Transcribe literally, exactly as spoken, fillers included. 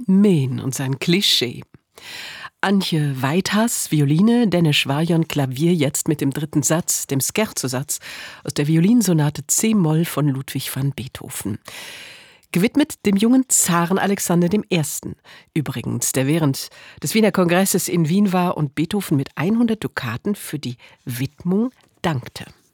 Meen und sein Klischee. Antje Weithas, Violine, Dennis Schwarjon, Klavier, jetzt mit dem dritten Satz, dem Scherzosatz aus der Violinsonate C-Moll von Ludwig van Beethoven. Gewidmet dem jungen Zaren Alexander der Erste. Übrigens, der während des Wiener Kongresses in Wien war und Beethoven mit hundert Dukaten für die Widmung dankte.